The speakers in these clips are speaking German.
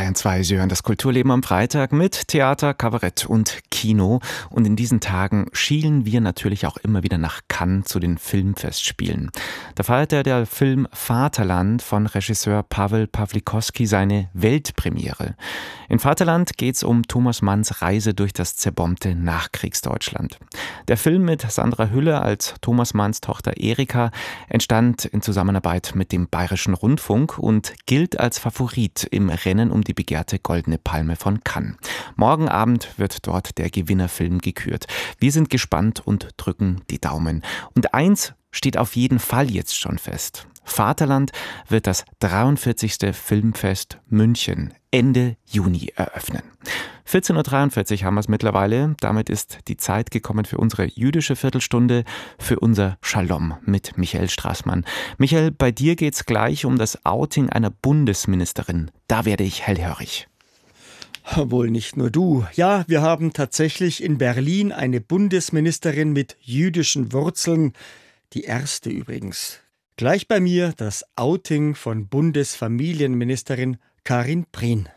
Bayern 2, Sie hören das Kulturleben am Freitag mit Theater, Kabarett und Kino. Und in diesen Tagen schielen wir natürlich auch immer wieder nach Cannes zu den Filmfestspielen. Da feierte der Film Vaterland von Regisseur Paweł Pawlikowski seine Weltpremiere. In Vaterland geht es um Thomas Manns Reise durch das zerbombte Nachkriegsdeutschland. Der Film mit Sandra Hüller als Thomas Manns Tochter Erika entstand in Zusammenarbeit mit dem Bayerischen Rundfunk und gilt als Favorit im Rennen um die begehrte Goldene Palme von Cannes. Morgen Abend wird dort der Gewinnerfilm gekürt. Wir sind gespannt und drücken die Daumen. Und eins steht auf jeden Fall jetzt schon fest. Vaterland wird das 43. Filmfest München Ende Juni eröffnen. 14.43 Uhr haben wir es mittlerweile. Damit ist die Zeit gekommen für unsere jüdische Viertelstunde, für unser Shalom mit Michael Straßmann. Michael, bei dir geht es gleich um das Outing einer Bundesministerin. Da werde ich hellhörig. Wohl nicht nur du. Ja, wir haben tatsächlich in Berlin eine Bundesministerin mit jüdischen Wurzeln. Die erste übrigens. Gleich bei mir das Outing von Bundesfamilienministerin Karin Prien.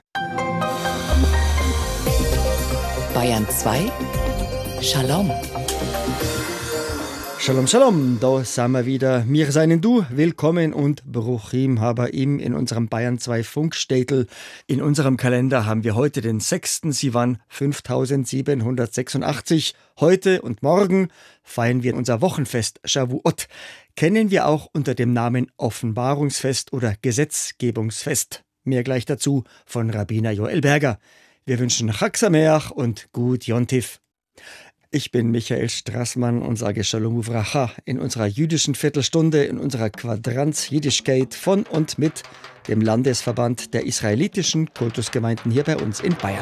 Bayern 2 Shalom. Shalom, Shalom, da sind wir wieder. Wir seien du, willkommen und Bruchim Habaim in unserem Bayern 2 Funkstädtel. In unserem Kalender haben wir heute den 6. Sivan 5786. Heute und morgen feiern wir unser Wochenfest Shavuot. Kennen wir auch unter dem Namen Offenbarungsfest oder Gesetzgebungsfest. Mehr gleich dazu von Rabbiner Joel Berger. Wir wünschen Chag Sameach und Gut Yontif. Ich bin Michael Straßmann und sage Shalom Uvracha in unserer jüdischen Viertelstunde, in unserer Quadranz Jiddischkeit von und mit dem Landesverband der israelitischen Kultusgemeinden hier bei uns in Bayern.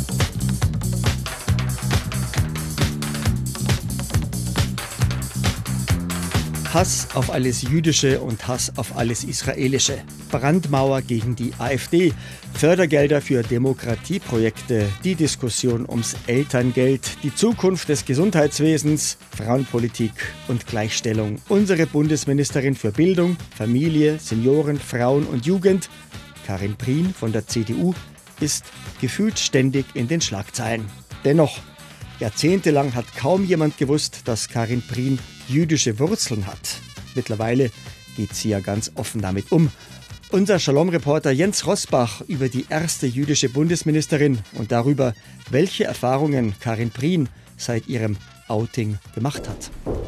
Hass auf alles Jüdische und Hass auf alles Israelische. Brandmauer gegen die AfD, Fördergelder für Demokratieprojekte, die Diskussion ums Elterngeld, die Zukunft des Gesundheitswesens, Frauenpolitik und Gleichstellung. Unsere Bundesministerin für Bildung, Familie, Senioren, Frauen und Jugend, Karin Prien von der CDU, ist gefühlt ständig in den Schlagzeilen. Dennoch, jahrzehntelang hat kaum jemand gewusst, dass Karin Prien jüdische Wurzeln hat. Mittlerweile geht sie ja ganz offen damit um. Unser Shalom-Reporter Jens Rosbach über die erste jüdische Bundesministerin und darüber, welche Erfahrungen Karin Prien seit ihrem Outing gemacht hat.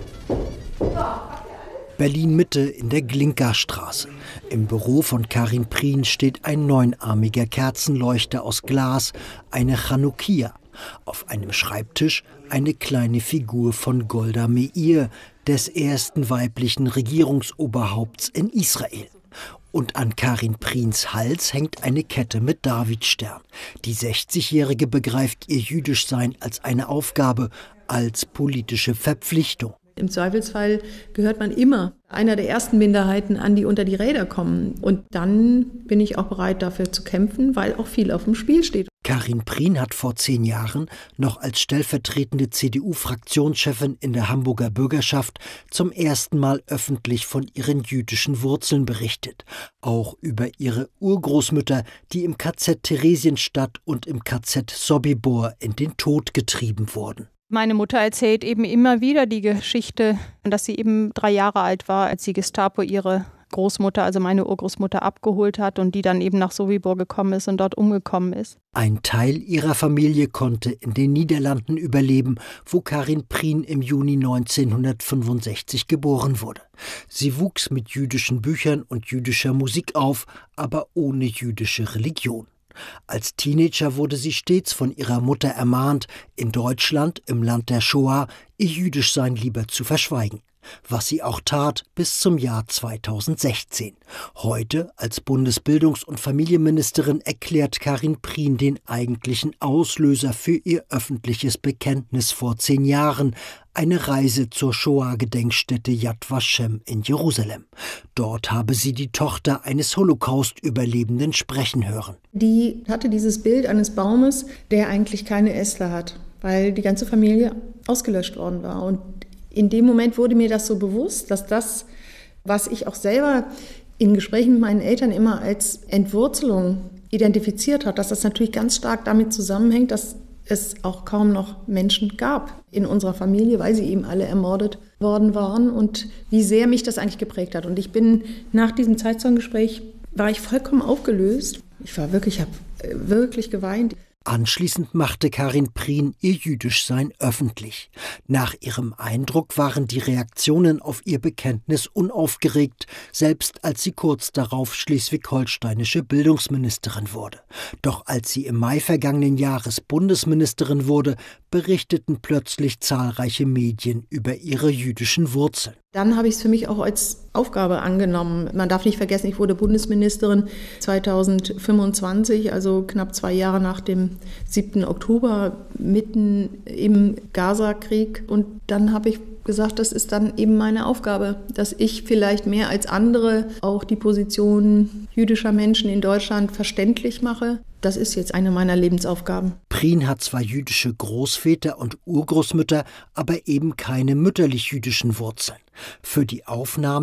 Berlin-Mitte in der Glinka-Straße. Im Büro von Karin Prien steht ein neunarmiger Kerzenleuchter aus Glas, eine Chanukia. Auf einem Schreibtisch eine kleine Figur von Golda Meir, des ersten weiblichen Regierungsoberhaupts in Israel. Und an Karin Priens Hals hängt eine Kette mit Davidstern. Die 60-Jährige begreift ihr Jüdischsein als eine Aufgabe, als politische Verpflichtung. Im Zweifelsfall gehört man immer einer der ersten Minderheiten an, die unter die Räder kommen. Und dann bin ich auch bereit, dafür zu kämpfen, weil auch viel auf dem Spiel steht. Karin Prien hat vor 10 Jahren noch als stellvertretende CDU-Fraktionschefin in der Hamburger Bürgerschaft zum ersten Mal öffentlich von ihren jüdischen Wurzeln berichtet. Auch über ihre Urgroßmütter, die im KZ Theresienstadt und im KZ Sobibor in den Tod getrieben wurden. Meine Mutter erzählt eben immer wieder die Geschichte, dass sie eben 3 Jahre alt war, als die Gestapo ihre Großmutter, also meine Urgroßmutter, abgeholt hat und die dann eben nach Sobibor gekommen ist und dort umgekommen ist. Ein Teil ihrer Familie konnte in den Niederlanden überleben, wo Karin Prien im Juni 1965 geboren wurde. Sie wuchs mit jüdischen Büchern und jüdischer Musik auf, aber ohne jüdische Religion. Als Teenager wurde sie stets von ihrer Mutter ermahnt, in Deutschland, im Land der Shoah, ihr Jüdischsein lieber zu verschweigen. Was sie auch tat bis zum Jahr 2016. Heute, als Bundesbildungs- und Familienministerin, erklärt Karin Prien den eigentlichen Auslöser für ihr öffentliches Bekenntnis vor 10 Jahren, eine Reise zur Shoah-Gedenkstätte Yad Vashem in Jerusalem. Dort habe sie die Tochter eines Holocaust-Überlebenden sprechen hören. Die hatte dieses Bild eines Baumes, der eigentlich keine Äste hat, weil die ganze Familie ausgelöscht worden war. Und in dem Moment wurde mir das so bewusst, dass das, was ich auch selber in Gesprächen mit meinen Eltern immer als Entwurzelung identifiziert hat, dass das natürlich ganz stark damit zusammenhängt, dass es auch kaum noch Menschen gab in unserer Familie, weil sie eben alle ermordet worden waren und wie sehr mich das eigentlich geprägt hat. Und ich bin nach diesem Zeitzeugengespräch, war ich vollkommen aufgelöst. Ich habe wirklich geweint. Anschließend machte Karin Prien ihr Jüdischsein öffentlich. Nach ihrem Eindruck waren die Reaktionen auf ihr Bekenntnis unaufgeregt, selbst als sie kurz darauf schleswig-holsteinische Bildungsministerin wurde. Doch als sie im Mai vergangenen Jahres Bundesministerin wurde, berichteten plötzlich zahlreiche Medien über ihre jüdischen Wurzeln. Dann habe ich es für mich auch als Aufgabe angenommen. Man darf nicht vergessen, ich wurde Bundesministerin 2025, also knapp 2 Jahre nach dem 7. Oktober, mitten im Gaza-Krieg. Und dann habe ich gesagt, das ist dann eben meine Aufgabe, dass ich vielleicht mehr als andere auch die Position jüdischer Menschen in Deutschland verständlich mache. Das ist jetzt eine meiner Lebensaufgaben. Prien hat zwar jüdische Großväter und Urgroßmütter, aber eben keine mütterlich-jüdischen Wurzeln. Für die Aufnahme